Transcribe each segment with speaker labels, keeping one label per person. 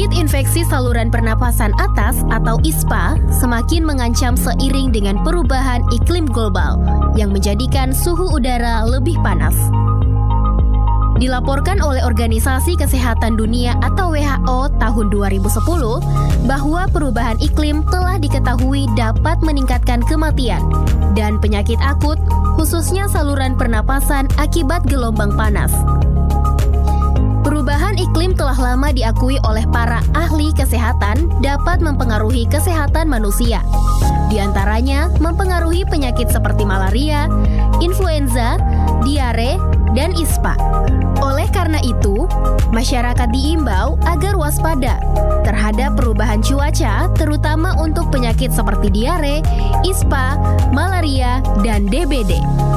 Speaker 1: Penyakit infeksi saluran pernapasan atas atau ISPA semakin mengancam seiring dengan perubahan iklim global yang menjadikan suhu udara lebih panas. Dilaporkan oleh Organisasi Kesehatan Dunia atau WHO tahun 2010 bahwa perubahan iklim telah diketahui dapat meningkatkan kematian dan penyakit akut, khususnya saluran pernapasan akibat gelombang panas. Perubahan iklim telah lama diakui oleh para ahli kesehatan dapat mempengaruhi kesehatan manusia. Di antaranya mempengaruhi penyakit seperti malaria, influenza, diare, dan ISPA. Oleh karena itu, masyarakat diimbau agar waspada terhadap perubahan cuaca, terutama untuk penyakit seperti diare, ISPA, malaria, dan DBD.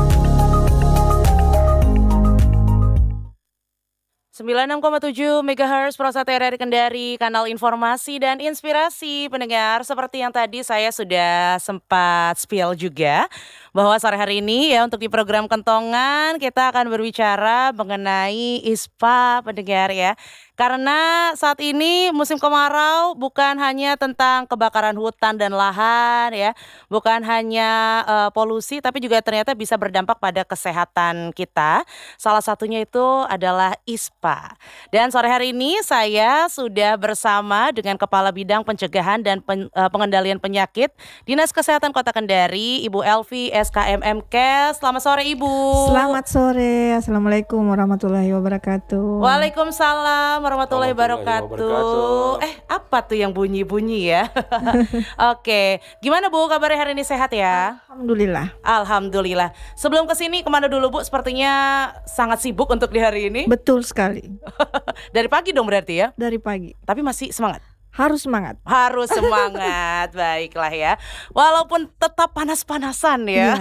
Speaker 2: 96,7 MHz Prosat RRI Kendari, kanal informasi dan inspirasi pendengar. Seperti yang tadi saya sudah sempat spill juga, bahwa sore hari ini ya untuk di program Kentongan kita akan berbicara mengenai ISPA pendengar ya. Karena saat ini musim kemarau bukan hanya tentang kebakaran hutan dan lahan ya, bukan hanya polusi, tapi juga ternyata bisa berdampak pada kesehatan kita. Salah satunya itu adalah ISPA. Dan sore hari ini saya sudah bersama dengan Kepala Bidang Pencegahan dan Pengendalian Penyakit Dinas Kesehatan Kota Kendari, Ibu Elvi SKMMK. Selamat sore Ibu.
Speaker 3: Selamat sore, Assalamualaikum warahmatullahi wabarakatuh.
Speaker 2: Waalaikumsalam warahmatullahi wabarakatuh. Apa tuh yang bunyi-bunyi ya? Oke, gimana Bu kabarnya hari ini, sehat ya?
Speaker 3: Alhamdulillah.
Speaker 2: Alhamdulillah. Sebelum kesini kemana dulu Bu? Sepertinya sangat sibuk untuk di hari ini.
Speaker 3: Betul sekali.
Speaker 2: Dari pagi dong berarti ya?
Speaker 3: Dari pagi.
Speaker 2: Tapi masih semangat?
Speaker 3: Harus semangat.
Speaker 2: Harus semangat, baiklah ya. Walaupun tetap panas-panasan ya.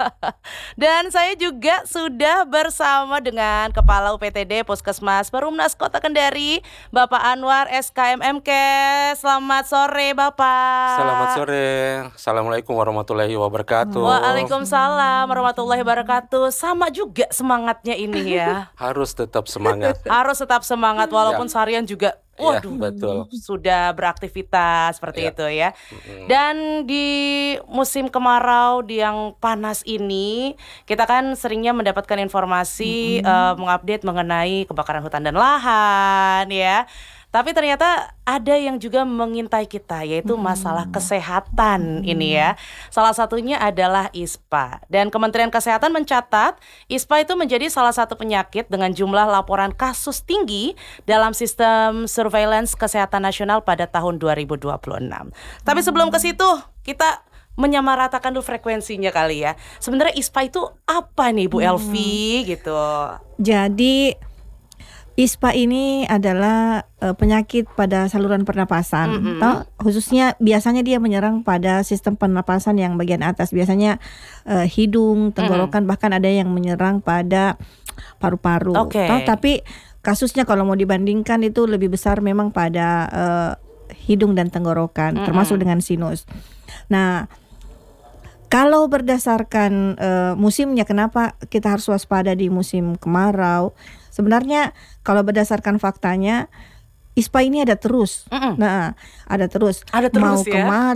Speaker 2: Dan saya juga sudah bersama dengan Kepala UPTD Puskesmas Perumnas Kota Kendari, Bapak Anwar SKMMK. Selamat sore Bapak.
Speaker 4: Selamat sore. Assalamualaikum warahmatullahi wabarakatuh.
Speaker 2: Waalaikumsalam warahmatullahi wabarakatuh. Sama juga semangatnya ini ya.
Speaker 4: Harus tetap semangat.
Speaker 2: Harus tetap semangat walaupun seharian juga waduh,
Speaker 4: betul.
Speaker 2: Sudah beraktivitas seperti itu ya. Dan di musim kemarau yang panas ini, kita kan seringnya mendapatkan informasi mengupdate mengenai kebakaran hutan dan lahan ya. Tapi ternyata ada yang juga mengintai kita, yaitu masalah kesehatan ini ya. Salah satunya adalah ISPA. Dan Kementerian Kesehatan mencatat ISPA itu menjadi salah satu penyakit dengan jumlah laporan kasus tinggi dalam sistem surveillance kesehatan nasional pada tahun 2026. Tapi sebelum ke situ, kita menyamaratakan dulu frekuensinya kali ya. Sebenarnya ISPA itu apa nih Bu Elvi gitu?
Speaker 3: Jadi ISPA ini adalah penyakit pada saluran pernapasan, khususnya biasanya dia menyerang pada sistem pernapasan yang bagian atas, biasanya hidung, tenggorokan, bahkan ada yang menyerang pada paru-paru. Tapi kasusnya kalau mau dibandingkan itu lebih besar memang pada hidung dan tenggorokan, termasuk dengan sinus. Nah, kalau berdasarkan musimnya, kenapa kita harus waspada di musim kemarau? Sebenarnya kalau berdasarkan faktanya, ISPA ini ada terus. Nah, ada terus.
Speaker 2: Ada terus
Speaker 3: mau
Speaker 2: ya?